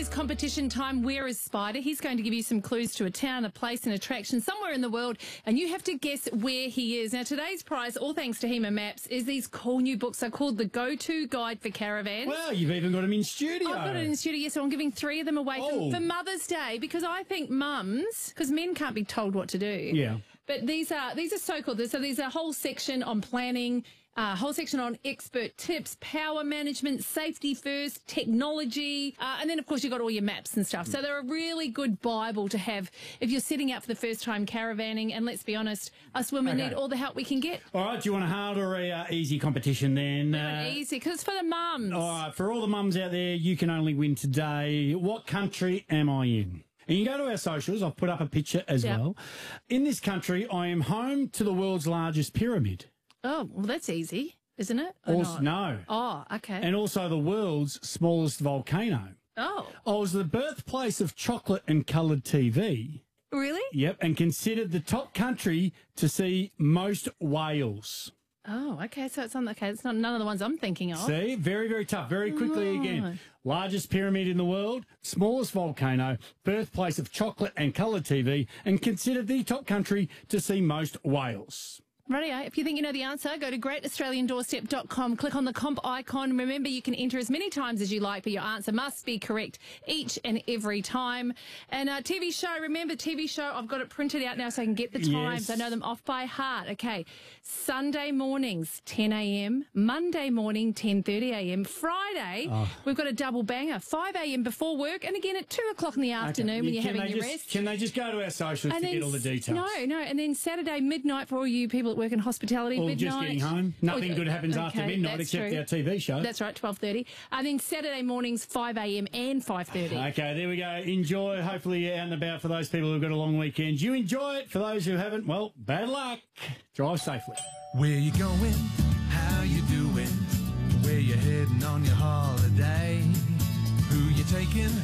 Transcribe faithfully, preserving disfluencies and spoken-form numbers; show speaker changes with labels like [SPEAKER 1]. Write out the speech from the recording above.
[SPEAKER 1] is competition time. Where is Spider? He's going to give you some clues to a town, a place, an attraction somewhere in the world, and you have to guess where he is. Now, today's prize, all thanks to Hema Maps, is these cool new books. They're called The Go-To Guide for Caravans.
[SPEAKER 2] Well, you've even got them in studio.
[SPEAKER 1] I've got it in studio, yes, so I'm giving three of them away
[SPEAKER 2] Oh.
[SPEAKER 1] for, for Mother's Day, because I think mums, because men can't be told what to do.
[SPEAKER 2] Yeah.
[SPEAKER 1] But these are these are so cool. So there's a whole section on planning, a uh, whole section on expert tips, power management, safety first, technology, uh, and then, of course, you've got all your maps and stuff. So they're a really good Bible to have if you're setting out for the first time caravanning. And let's be honest, us women
[SPEAKER 2] Okay.
[SPEAKER 1] need all the help we can get.
[SPEAKER 2] All right, do you want a hard or a uh, easy competition then?
[SPEAKER 1] Uh, easy, because it's for the mums.
[SPEAKER 2] All right, for all the mums out there, you can only win today. What country am I in? And you go to our socials, I've put up a picture as
[SPEAKER 1] Yep.
[SPEAKER 2] well. In this country, I am home to the world's largest pyramid.
[SPEAKER 1] Oh, well, that's easy, isn't it? Or
[SPEAKER 2] Also,
[SPEAKER 1] not?
[SPEAKER 2] no.
[SPEAKER 1] Oh, okay.
[SPEAKER 2] And also the world's smallest volcano.
[SPEAKER 1] oh,
[SPEAKER 2] I was the birthplace of chocolate and coloured T V.
[SPEAKER 1] really?
[SPEAKER 2] Yep, and considered the top country to see most whales.
[SPEAKER 1] Oh, okay. So it's on. Okay, it's not none of the ones I'm thinking of.
[SPEAKER 2] See, very, very tough. Very quickly
[SPEAKER 1] Oh.
[SPEAKER 2] again. Largest pyramid in the world, smallest volcano, birthplace of chocolate and coloured T V, and considered the top country to see most whales.
[SPEAKER 1] Rightio. If you think you know the answer, go to great australian doorstep dot com, click on the comp icon. Remember, you can enter as many times as you like, but your answer must be correct each and every time. And uh, T V show, remember, T V show, I've got it printed out now so I can get the times.
[SPEAKER 2] Yes.
[SPEAKER 1] I know them off by heart. Okay. Sunday mornings, ten a.m. Monday morning, ten thirty a.m. Friday,
[SPEAKER 2] Oh.
[SPEAKER 1] we've got a double banger, five a.m. before work, and again at two o'clock in the afternoon when you're
[SPEAKER 2] Can
[SPEAKER 1] having
[SPEAKER 2] they
[SPEAKER 1] your
[SPEAKER 2] just,
[SPEAKER 1] rest.
[SPEAKER 2] Can they just go to our socials
[SPEAKER 1] And
[SPEAKER 2] to
[SPEAKER 1] then
[SPEAKER 2] get all the
[SPEAKER 1] s-
[SPEAKER 2] details?
[SPEAKER 1] No, no. And then Saturday midnight for all you people that work in hospitality.
[SPEAKER 2] Or
[SPEAKER 1] midnight.
[SPEAKER 2] just getting home. Nothing
[SPEAKER 1] Oh,
[SPEAKER 2] good happens after
[SPEAKER 1] okay,
[SPEAKER 2] midnight
[SPEAKER 1] that's
[SPEAKER 2] except
[SPEAKER 1] true.
[SPEAKER 2] our T V show.
[SPEAKER 1] That's right, twelve thirty. And then Saturday mornings, five a.m. and five thirty.
[SPEAKER 2] Okay, there we go. Enjoy. Hopefully you're out and about for those people who've got a long weekend. You enjoy it. For those who haven't, well, bad luck. Drive safely.
[SPEAKER 3] Where you going? How you doing? Where you heading on your holiday? Who you taking?